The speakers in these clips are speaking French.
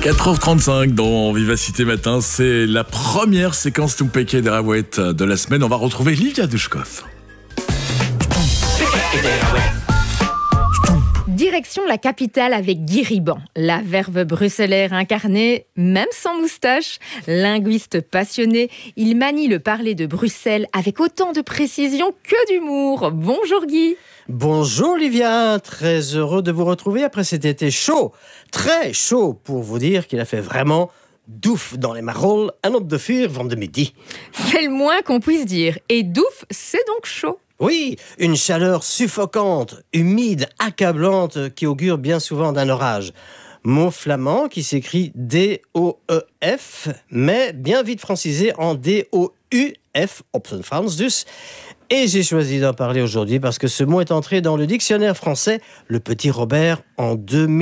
4h35 dans Vivacité Matin, c'est la première séquence Tumpeke Derawet de la semaine. On va retrouver Livia Dushkov. Direction la capitale avec Guy Riban, la verve bruxellaire incarnée, même sans moustache. Linguiste passionné, il manie le parler de Bruxelles avec autant de précision que d'humour. Bonjour Guy. Bonjour Livia, très heureux de vous retrouver après cet été chaud, très chaud pour vous dire qu'il a fait vraiment douf dans les Marolles, un op de vuur van de midi. C'est le moins qu'on puisse dire, et douf, c'est donc chaud. Oui, une chaleur suffocante, humide, accablante qui augure bien souvent d'un orage. Mot flamand qui s'écrit D-O-E-F, mais bien vite francisé en D-O-U-F, op zijn Frans dus. Et j'ai choisi d'en parler aujourd'hui parce que ce mot est entré dans le dictionnaire français, le petit Robert, en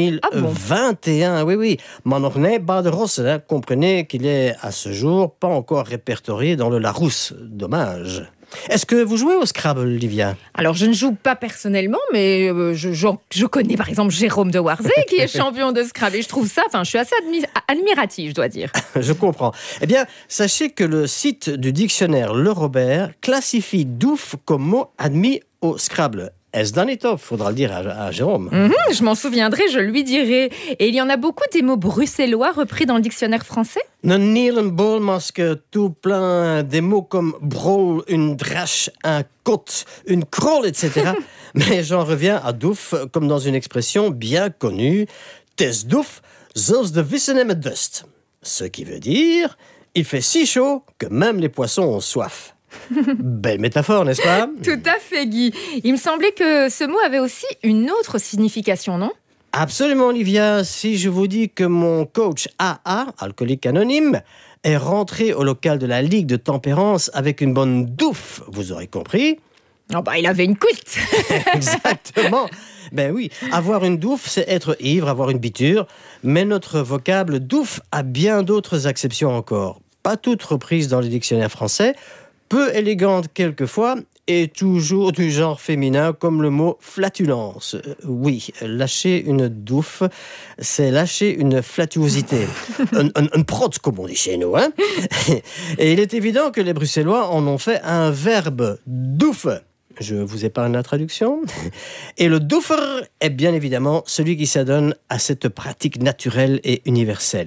2021. Ah bon? Oui. Maar nog niet bij de Rosse, comprenez qu'il est à ce jour pas encore répertorié dans le Larousse. Dommage. Est-ce que vous jouez au Scrabble, Livia? Alors, je ne joue pas personnellement, mais je connais par exemple Jérôme de Warzé, qui est champion de Scrabble. Et je trouve ça, je suis assez admirative, je dois dire. Je comprends. Eh bien, sachez que le site du dictionnaire Le Robert classifie douf comme mot admis au Scrabble. Est-ce dan niet op? Faudra le dire à Jérôme. Je m'en souviendrai, je lui dirai. Et il y en a beaucoup des mots bruxellois repris dans le dictionnaire français? Een nielenbol masque tout plein des mots comme brol, une drache, un côte, une crolle, etc. Mais j'en reviens à douf comme dans une expression bien connue. Tes douf, zoals de vissen hem het dust. Ce qui veut dire, il fait si chaud que même les poissons ont soif. Belle métaphore, n'est-ce pas? Tout à fait, Guy. Il me semblait que ce mot avait aussi une autre signification, non? Absolument, Olivia. Si je vous dis que mon coach AA, alcoolique anonyme, est rentré au local de la Ligue de Tempérance avec une bonne douffe, vous aurez compris? Il avait une cuite. Exactement. Ben oui, avoir une douffe, c'est être ivre, avoir une biture. Mais notre vocable douffe a bien d'autres acceptions encore. Pas toutes reprises dans les dictionnaires français, peu élégante quelquefois, et toujours du genre féminin, comme le mot flatulence. Oui, lâcher une douffe, c'est lâcher une flatuosité. Un prod, comme on dit chez nous. Hein. Et il est évident que les Bruxellois en ont fait un verbe douffe. Je vous épargne la traduction. Et le douffer est bien évidemment celui qui s'adonne à cette pratique naturelle et universelle.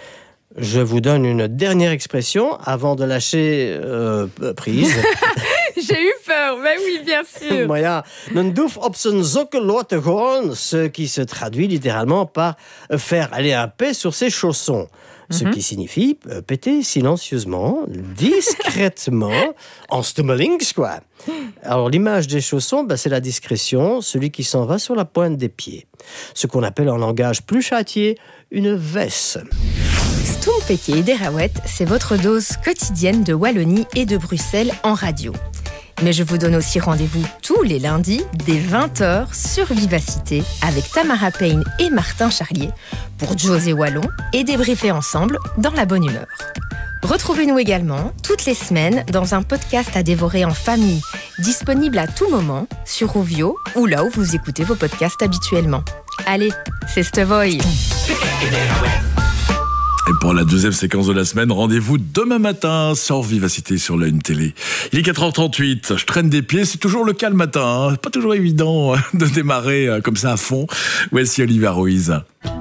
Je vous donne une dernière expression avant de lâcher prise. J'ai eu peur, mais oui, bien sûr. Ja, een doef op zijn sokken laten gaan, ce qui se traduit littéralement par faire aller un paix sur ses chaussons. Ce qui signifie péter silencieusement, discrètement, en stummelings, quoi. Alors, l'image des chaussons, c'est la discrétion, celui qui s'en va sur la pointe des pieds. Ce qu'on appelle en langage plus châtié, une veste. Tumpeke Derawet, c'est votre dose quotidienne de Wallonie et de Bruxelles en radio. Mais je vous donne aussi rendez-vous tous les lundis dès 20h sur Vivacité avec Tamara Payne et Martin Charlier pour José Wallon et débriefer ensemble dans la bonne humeur. Retrouvez-nous également toutes les semaines dans un podcast à dévorer en famille, disponible à tout moment sur Ovio ou là où vous écoutez vos podcasts habituellement. Allez, c'est Stevoy. Et pour la deuxième séquence de la semaine, rendez-vous demain matin sur Vivacité sur la Une Télé. Il est 4h38, je traîne des pieds, c'est toujours le cas le matin, pas toujours évident de démarrer comme ça à fond. Voici Olivia Ruiz.